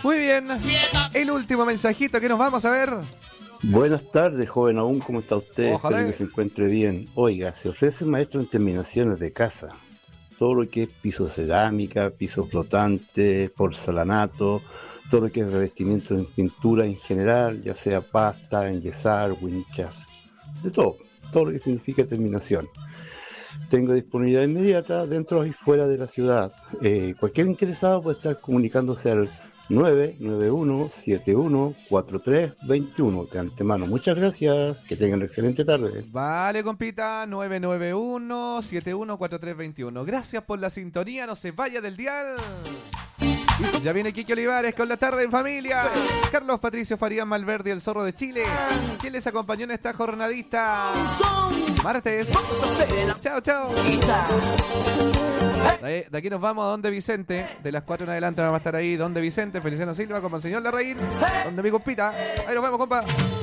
Muy bien. El último mensajito que nos vamos a ver. Buenas tardes, joven aún, ¿cómo está usted? Ojalá. Espero que se encuentre bien. Oiga, se ofrecen maestros en terminaciones de casa. Todo lo que es piso cerámica, piso flotante, porcelanato, todo lo que es revestimiento en pintura en general, ya sea pasta, enyesar, winchas, de todo lo que significa terminación. Tengo disponibilidad inmediata dentro y fuera de la ciudad. Cualquier interesado puede estar comunicándose al 991-714321. De antemano, muchas gracias. Que tengan una excelente tarde. Vale, compita, 991-714321. Gracias por la sintonía, no se vaya del dial. Ya viene Kiki Olivares con La Tarde en Familia. Carlos Patricio Farías Malverde, el Zorro de Chile, quien les acompañó en esta jornadita martes. Chao, chao. De aquí nos vamos a Donde Vicente. De las 4 en adelante vamos a estar ahí. Donde Vicente, Feliciano Silva, con Monseñor Larraín. Donde mi compita. Ahí nos vemos, compa.